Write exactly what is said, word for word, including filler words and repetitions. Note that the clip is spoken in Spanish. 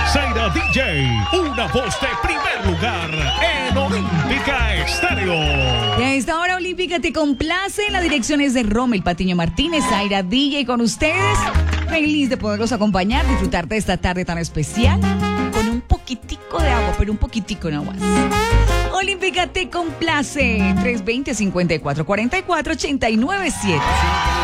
Zaira D J, una voz de primer lugar en Olímpica Estéreo. Y a esta hora Olímpica te complace. La dirección es de Rommel Patiño Martínez, Zaira D J con ustedes. Feliz de poderlos acompañar, disfrutar de esta tarde tan especial con un poquitico de agua, pero un poquitico no más. Olímpica te complace. tres dos cero, cinco cuatro cuatro cuatro, ocho nueve siete.